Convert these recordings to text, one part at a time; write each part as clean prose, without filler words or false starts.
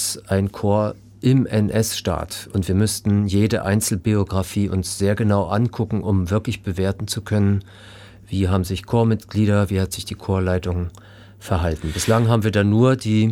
damals ein Chor im NS-Staat und wir müssten jede Einzelbiografie uns sehr genau angucken, um wirklich bewerten zu können, wie haben sich Chormitglieder, wie hat sich die Chorleitung verhalten. Bislang haben wir da nur die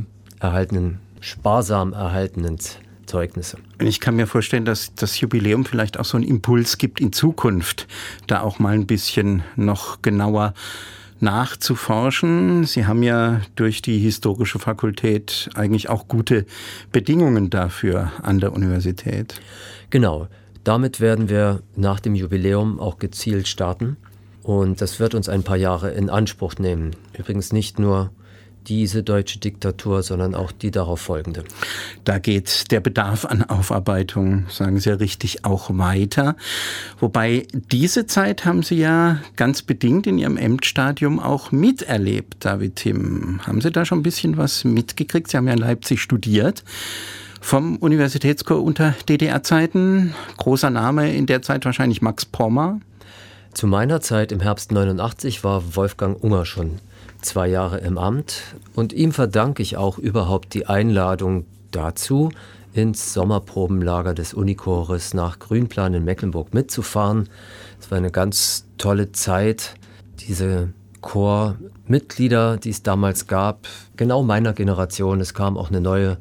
sparsam erhaltenen Zeugnisse. Ich kann mir vorstellen, dass das Jubiläum vielleicht auch so einen Impuls gibt in Zukunft, da auch mal ein bisschen noch genauer nachzuforschen. Sie haben ja durch die Historische Fakultät eigentlich auch gute Bedingungen dafür an der Universität. Genau, damit werden wir nach dem Jubiläum auch gezielt starten und das wird uns ein paar Jahre in Anspruch nehmen. Übrigens nicht nur diese deutsche Diktatur, sondern auch die darauf folgende. Da geht der Bedarf an Aufarbeitung, sagen Sie ja richtig, auch weiter. Wobei diese Zeit haben Sie ja ganz bedingt in Ihrem Endstadium auch miterlebt, David Timm. Haben Sie da schon ein bisschen was mitgekriegt? Sie haben ja in Leipzig studiert. Vom Universitätschor unter DDR-Zeiten. Großer Name in der Zeit wahrscheinlich Max Pommer. Zu meiner Zeit im Herbst 89 war Wolfgang Unger schon 2 Jahre im Amt und ihm verdanke ich auch überhaupt die Einladung dazu, ins Sommerprobenlager des Unichores nach Grünplan in Mecklenburg mitzufahren. Es war eine ganz tolle Zeit. Diese Chormitglieder, die es damals gab, genau meiner Generation, es kam auch eine neue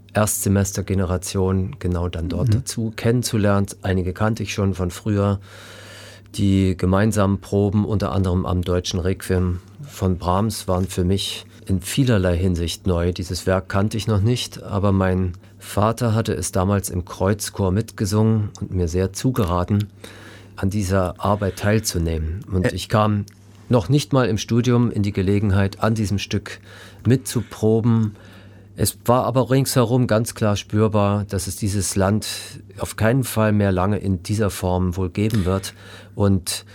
Erstsemestergeneration genau dann dort dazu, kennenzulernen. Einige kannte ich schon von früher. Die gemeinsamen Proben, unter anderem am Deutschen Requiem von Brahms, waren für mich in vielerlei Hinsicht neu. Dieses Werk kannte ich noch nicht, aber mein Vater hatte es damals im Kreuzchor mitgesungen und mir sehr zugeraten, an dieser Arbeit teilzunehmen. Und ich kam noch nicht mal im Studium in die Gelegenheit, an diesem Stück mitzuproben. Es war aber ringsherum ganz klar spürbar, dass es dieses Land auf keinen Fall mehr lange in dieser Form wohl geben wird. Und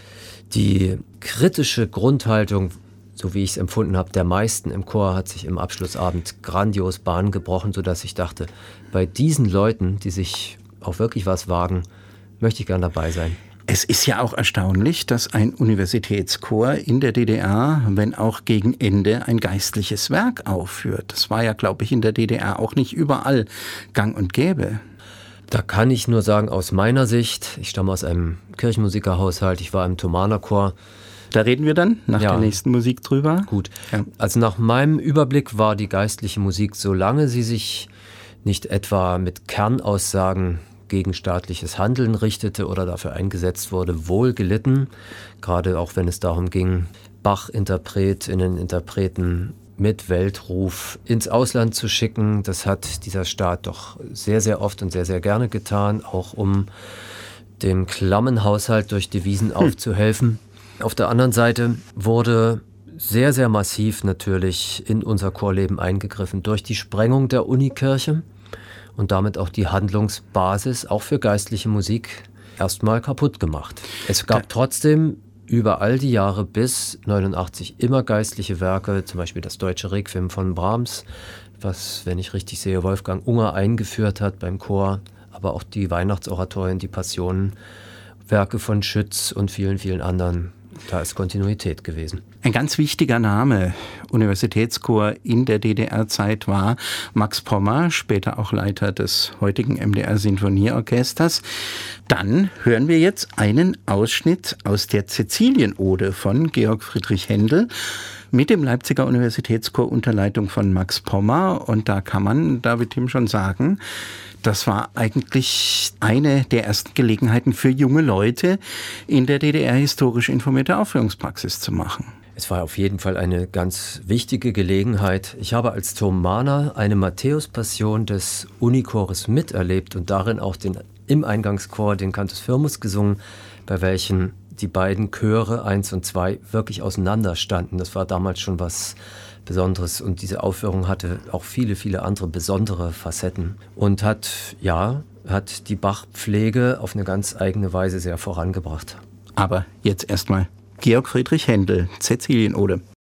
die kritische Grundhaltung, so wie ich es empfunden habe, der meisten im Chor hat sich im Abschlussabend grandios Bahn gebrochen, sodass ich dachte, bei diesen Leuten, die sich auch wirklich was wagen, möchte ich gern dabei sein. Es ist ja auch erstaunlich, dass ein Universitätschor in der DDR, wenn auch gegen Ende, ein geistliches Werk aufführt. Das war ja, glaube ich, in der DDR auch nicht überall gang und gäbe. Da kann ich nur sagen, aus meiner Sicht, ich stamme aus einem Kirchenmusikerhaushalt, ich war im Thomanerchor. Da reden wir dann nach der nächsten Musik drüber. Gut, ja. Also nach meinem Überblick war die geistliche Musik, solange sie sich nicht etwa mit Kernaussagen gegen staatliches Handeln richtete oder dafür eingesetzt wurde, wohl gelitten. Gerade auch wenn es darum ging, Bach-Interpretinnen, Interpreten mit Weltruf ins Ausland zu schicken. Das hat dieser Staat doch sehr, sehr oft und sehr, sehr gerne getan, auch um dem klammen Haushalt durch Devisen aufzuhelfen. Auf der anderen Seite wurde sehr, sehr massiv natürlich in unser Chorleben eingegriffen durch die Sprengung der Unikirche und damit auch die Handlungsbasis auch für geistliche Musik erstmal kaputt gemacht. Es gab trotzdem über all die Jahre bis 89 immer geistliche Werke, zum Beispiel das Deutsche Requiem von Brahms, was, wenn ich richtig sehe, Wolfgang Unger eingeführt hat beim Chor, aber auch die Weihnachtsoratorien, die Passionen, Werke von Schütz und vielen, vielen anderen. Da ist Kontinuität gewesen. Ein ganz wichtiger Name, Universitätschor in der DDR-Zeit, war Max Pommer, später auch Leiter des heutigen MDR-Sinfonieorchesters. Dann hören wir jetzt einen Ausschnitt aus der Cäcilienode von Georg Friedrich Händel mit dem Leipziger Universitätschor unter Leitung von Max Pommer. Und da kann man David Timm schon sagen, das war eigentlich eine der ersten Gelegenheiten für junge Leute, in der DDR historisch informierte Aufführungspraxis zu machen. Es war auf jeden Fall eine ganz wichtige Gelegenheit. Ich habe als Thomaner eine Matthäus-Passion des Unichores miterlebt und darin auch im Eingangschor den Cantus Firmus gesungen, bei welchen die beiden Chöre 1 und 2 wirklich auseinander standen. Das war damals schon was Besonderes und diese Aufführung hatte auch viele, viele andere besondere Facetten und hat die Bach-Pflege auf eine ganz eigene Weise sehr vorangebracht. Aber jetzt erstmal Georg Friedrich Händel, Cäcilienode.